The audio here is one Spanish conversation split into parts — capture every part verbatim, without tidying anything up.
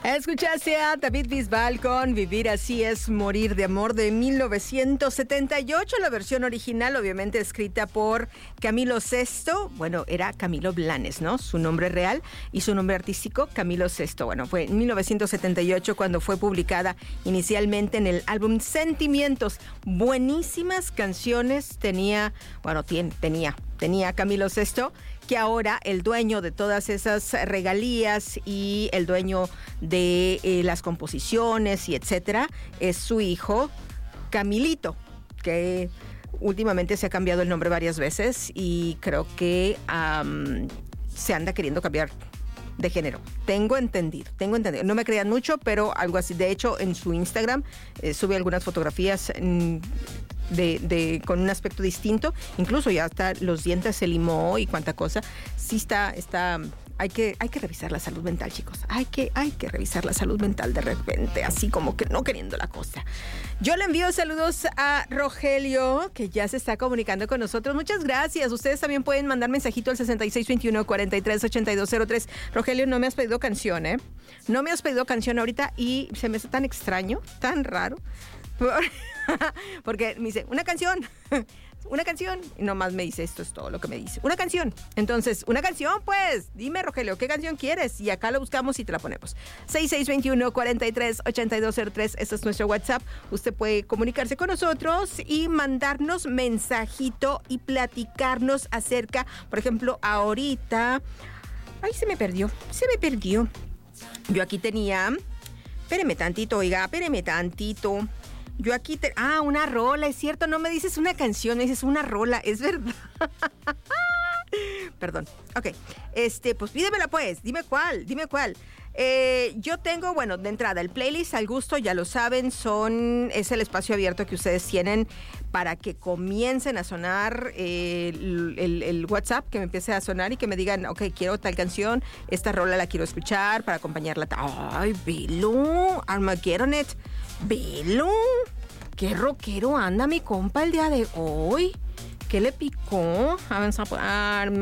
Escuchaste a David Bisbal con Vivir así es morir de amor de mil novecientos setenta y ocho, la versión original obviamente escrita por Camilo Sesto. Bueno, era Camilo Blanes, ¿no? Su nombre real y su nombre artístico, Camilo Sesto. Bueno, fue en mil novecientos setenta y ocho cuando fue publicada inicialmente en el álbum Sentimientos. Buenísimas canciones tenía, bueno, tiene, tenía, tenía Camilo Sesto, que ahora el dueño de todas esas regalías y el dueño de eh, las composiciones y etcétera es su hijo Camilito, que últimamente se ha cambiado el nombre varias veces y creo que um, se anda queriendo cambiar de género. Tengo entendido, tengo entendido. No me crean mucho, pero algo así. De hecho, en su Instagram eh, sube algunas fotografías mm, de, de con un aspecto distinto. Incluso ya hasta los dientes se limó y cuánta cosa. Sí está, está. Hay que, hay que revisar la salud mental, chicos. Hay que, hay que revisar la salud mental de repente, así como que no queriendo la cosa. Yo le envío saludos a Rogelio, que ya se está comunicando con nosotros. Muchas gracias. Ustedes también pueden mandar mensajito al sesenta y seis veintiuno, cuarenta y tres, ochenta y dos cero tres. Rogelio, no me has pedido canción, ¿eh? No me has pedido canción ahorita y se me hace tan extraño, tan raro. Porque me dice, una canción. Una canción, y nomás me dice, esto es todo lo que me dice. Una canción. Entonces, una canción, pues. Dime, Rogelio, ¿qué canción quieres? Y acá lo buscamos y te la ponemos. sesenta y seis veintiuno, cuarenta y tres, ochenta y dos cero tres. Este es nuestro WhatsApp. Usted puede comunicarse con nosotros y mandarnos mensajito y platicarnos acerca, por ejemplo, ahorita. Ay, se me perdió. Se me perdió. Yo aquí tenía. Espéreme tantito, oiga, espéreme tantito. Yo aquí te... Ah, una rola, es cierto, no me dices una canción, me dices una rola, es verdad. Perdón, ok. Este, pues pídemela pues, dime cuál, dime cuál. Eh, yo tengo, bueno, de entrada, el playlist al gusto, ya lo saben, son, es el espacio abierto que ustedes tienen para que comiencen a sonar eh, el, el, el WhatsApp, que me empiece a sonar y que me digan, ok, quiero tal canción, esta rola la quiero escuchar para acompañarla. Ay, velo, Armageddon It, velo, qué rockero anda mi compa el día de hoy. ¿Qué le picó? Vamos a poner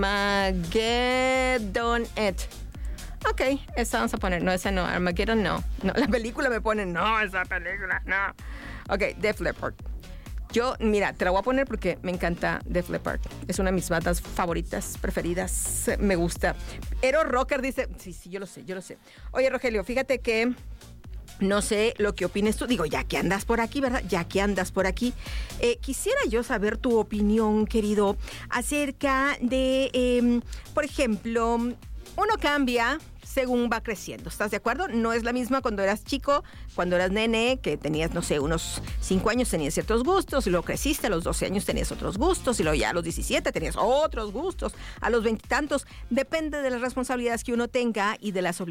Armageddon It. Ok, esa vamos a poner. No, esa no. Armageddon no. No, la película me pone, no, esa película, no. Ok, Def Leppard. Yo, mira, te la voy a poner porque me encanta Def Leppard. Es una de mis bandas favoritas, preferidas. Me gusta. Ero Rocker dice, sí, sí, yo lo sé, yo lo sé. Oye, Rogelio, fíjate que no sé lo que opines tú. Digo, ya que andas por aquí, ¿verdad? Ya que andas por aquí. Eh, quisiera yo saber tu opinión, querido, acerca de, eh, por ejemplo, uno cambia según va creciendo. ¿Estás de acuerdo? No es la misma cuando eras chico, cuando eras nene, que tenías, no sé, unos cinco años tenías ciertos gustos, y luego creciste, a los doce años tenías otros gustos, y luego ya a los diecisiete tenías otros gustos, a los veintitantos. Depende de las responsabilidades que uno tenga y de las obligaciones